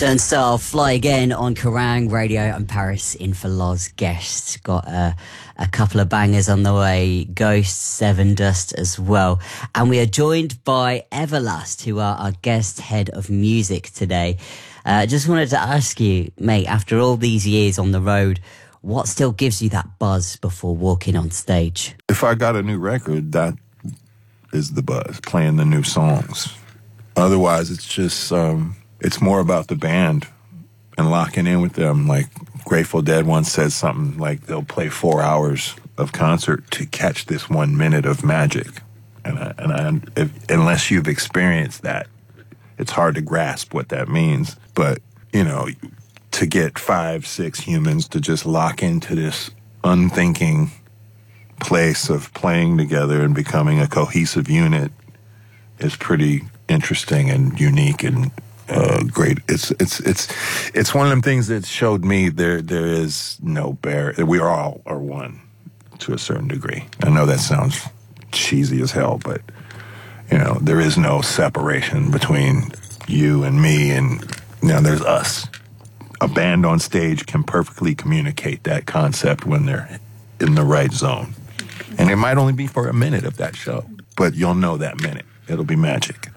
Turnstile, Fly Again on Kerrang Radio. And Paris in for Loz Guest. Got a couple of bangers on the way. Ghost, Seven Dust as well. And we are joined by Everlast, who are our guest head of music today. Just wanted to ask you, mate, after all these years on the road, what still gives you that buzz before walking on stage? If I got a new record, that is the buzz, playing the new songs. Otherwise, it's just, it's more about the band and locking in with them. Like Grateful Dead once said something like they'll play 4 hours of concert to catch this 1 minute of magic. Unless you've experienced that, it's hard to grasp what that means. But, you know, to get 5, 6 humans to just lock into this unthinking place of playing together and becoming a cohesive unit is pretty interesting and unique and great. It's one of them things that showed me there is no barrier. We all are one to a certain degree. I know that sounds cheesy as hell, but you know, there is no separation between you and me, and you know, there's us. A band on stage can perfectly communicate that concept when they're in the right zone. And it might only be for a minute of that show, but you'll know that minute. It'll be magic.